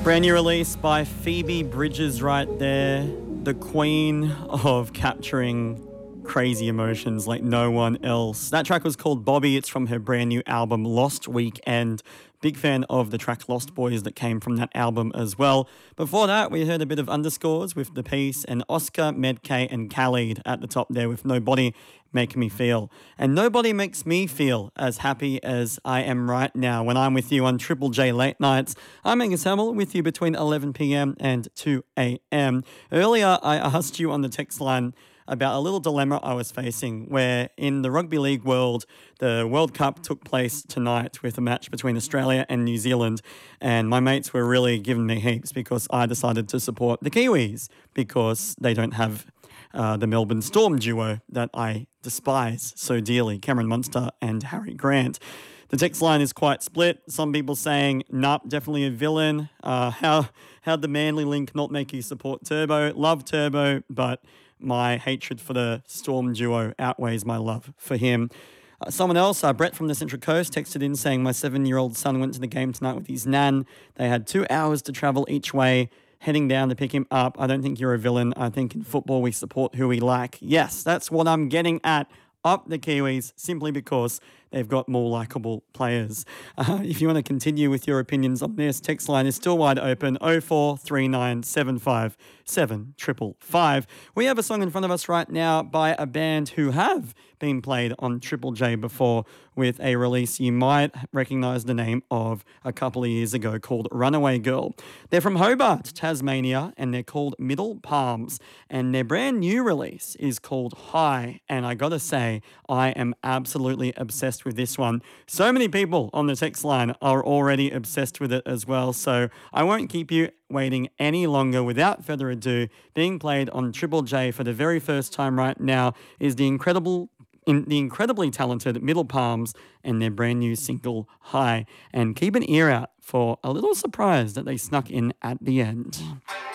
Brand new release by Phoebe Bridgers right there, the queen of capturing crazy emotions like no one else. That track was called Bobby. It's from her brand new album Lost Weekend. Big fan of the track Lost Boys that came from that album as well. Before that, we heard a bit of Underscores with The Peace and Oscar, Medkay and Khalid at the top there with Nobody Make Me Feel. And nobody makes me feel as happy as I am right now when I'm with you on Triple J Late Nights. I'm Angus Hamill with you between 11 p.m. and 2 a.m. Earlier, I asked you on the text line about a little dilemma I was facing where in the rugby league world, the World Cup took place tonight with a match between Australia and New Zealand, and my mates were really giving me heaps because I decided to support the Kiwis because they don't have the Melbourne Storm duo that I despise so dearly, Cameron Munster and Harry Grant. The text line is quite split. Some people saying, nah, definitely a villain. How'd the Manly link not make you support Turbo? Love Turbo, but my hatred for the Storm duo outweighs my love for him. Someone else, Brett from the Central Coast, texted in saying, my 7-year-old son went to the game tonight with his nan. They had 2 hours to travel each way, heading down to pick him up. I don't think you're a villain. I think in football we support who we like. Yes, that's what I'm getting at. Up the Kiwis, simply because they've got more likeable players. If you want to continue with your opinions on this, text line is still wide open, 0439757555. We have a song in front of us right now by a band who have been played on Triple J before with a release you might recognise the name of a couple of years ago called Runaway Girl. They're from Hobart, Tasmania, and they're called Middle Palms, and their brand new release is called High, and I gotta say, I am absolutely obsessed with this one. So many people on the text line are already obsessed with it as well, so I won't keep you waiting any longer. Without further ado, being played on Triple J for the very first time right now is the incredibly talented Middle Palms and their brand new single High. And keep an ear out for a little surprise that they snuck in at the end.